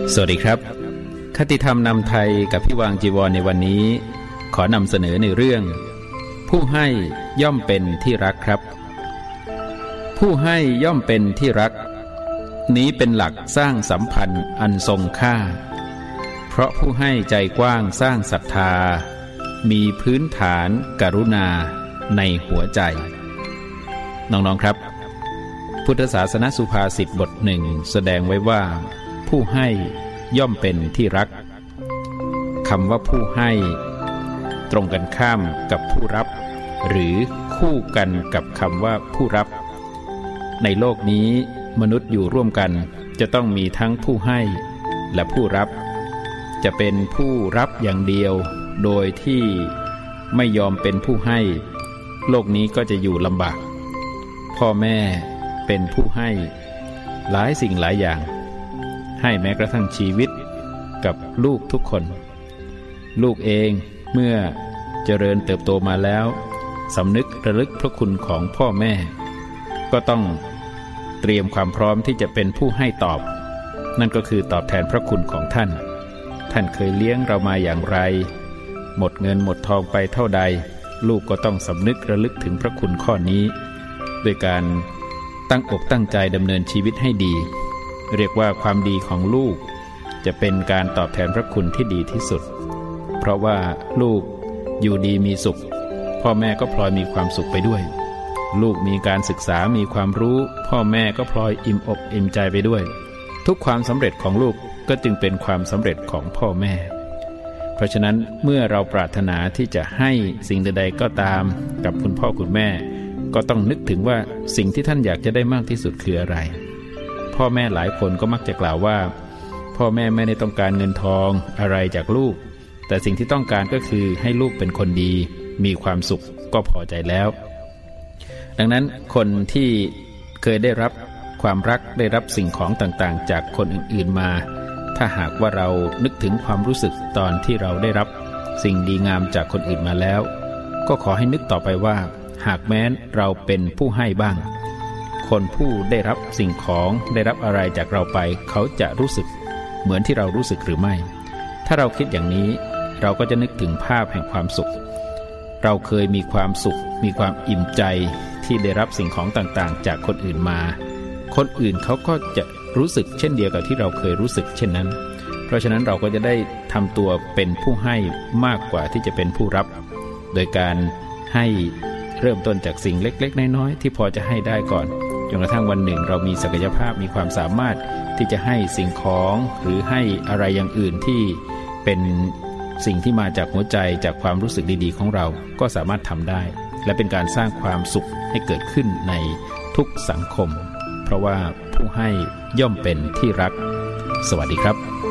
สวัสดีครับคติธรรมนำไทยกับพี่วางจีวรในวันนี้ขอนำเสนอในเรื่องผู้ให้ย่อมเป็นที่รักครับผู้ให้ย่อมเป็นที่รักนี้เป็นหลักสร้างสัมพันธ์อันทรงค่าเพราะผู้ให้ใจกว้างสร้างศรัทธามีพื้นฐานกรุณาในหัวใจน้องๆครับพุทธศาสนสุภาษิตบทหนึ่งแสดงไว้ว่าผู้ให้ย่อมเป็นที่รักคำว่าผู้ให้ตรงกันข้ามกับผู้รับหรือคู่กันกับคำว่าผู้รับในโลกนี้มนุษย์อยู่ร่วมกันจะต้องมีทั้งผู้ให้และผู้รับจะเป็นผู้รับอย่างเดียวโดยที่ไม่ยอมเป็นผู้ให้โลกนี้ก็จะอยู่ลำบากพ่อแม่เป็นผู้ให้หลายสิ่งหลายอย่างให้แม้กระทั่งชีวิตกับลูกทุกคนลูกเองเมื่อเจริญเติบโตมาแล้วสำนึกระลึกพระคุณของพ่อแม่ก็ต้องเตรียมความพร้อมที่จะเป็นผู้ให้ตอบนั่นก็คือตอบแทนพระคุณของท่านเคยเลี้ยงเรามาอย่างไรหมดเงินหมดทองไปเท่าใดลูกก็ต้องสำนึกระลึกถึงพระคุณข้อนี้ด้วยการตั้งอกตั้งใจดำเนินชีวิตให้ดีเรียกว่าความดีของลูกจะเป็นการตอบแทนพระคุณที่ดีที่สุดเพราะว่าลูกอยู่ดีมีสุขพ่อแม่ก็พลอยมีความสุขไปด้วยลูกมีการศึกษามีความรู้พ่อแม่ก็พลอยอิ่มอกอิ่มใจไปด้วยทุกความสำเร็จของลูกก็จึงเป็นความสำเร็จของพ่อแม่เพราะฉะนั้นเมื่อเราปรารถนาที่จะให้สิ่งใดๆก็ตามกับคุณพ่อคุณแม่ก็ต้องนึกถึงว่าสิ่งที่ท่านอยากจะได้มากที่สุดคืออะไรพ่อแม่หลายคนก็มักจะกล่าวว่าพ่อแม่ไม่ได้ต้องการเงินทองอะไรจากลูกแต่สิ่งที่ต้องการก็คือให้ลูกเป็นคนดีมีความสุขก็พอใจแล้วดังนั้นคนที่เคยได้รับความรักได้รับสิ่งของต่างๆจากคนอื่นๆมาถ้าหากว่าเรานึกถึงความรู้สึกตอนที่เราได้รับสิ่งดีงามจากคนอื่นมาแล้วก็ขอให้นึกต่อไปว่าหากแม้นเราเป็นผู้ให้บ้างคนผู้ได้รับสิ่งของได้รับอะไรจากเราไปเขาจะรู้สึกเหมือนที่เรารู้สึกหรือไม่ถ้าเราคิดอย่างนี้เราก็จะนึกถึงภาพแห่งความสุขเราเคยมีความสุขมีความอิ่มใจที่ได้รับสิ่งของต่างๆจากคนอื่นมาคนอื่นเขาก็จะรู้สึกเช่นเดียวกับที่เราเคยรู้สึกเช่นนั้นเพราะฉะนั้นเราก็จะได้ทำตัวเป็นผู้ให้มากกว่าที่จะเป็นผู้รับโดยการให้เริ่มต้นจากสิ่งเล็กๆน้อยๆที่พอจะให้ได้ก่อนจนกระทั่งวันหนึ่งเรามีศักยภาพมีความสามารถที่จะให้สิ่งของหรือให้อะไรอย่างอื่นที่เป็นสิ่งที่มาจากหัวใจจากความรู้สึกดีๆของเราก็สามารถทำได้และเป็นการสร้างความสุขให้เกิดขึ้นในทุกสังคมเพราะว่าผู้ให้ย่อมเป็นที่รักสวัสดีครับ